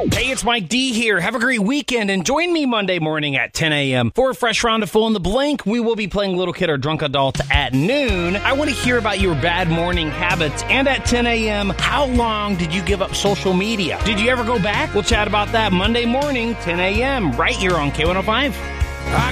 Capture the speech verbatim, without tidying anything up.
Hey, it's Mike D here. Have a great weekend and join me Monday morning at ten a.m. for a fresh round of Fill in the Blank. We will be playing Little Kid or Drunk Adult at noon. I want to hear about your bad morning habits. And at ten a.m., how long did you give up social media? Did you ever go back? We'll chat about that Monday morning, ten a.m. right here on K one oh five. I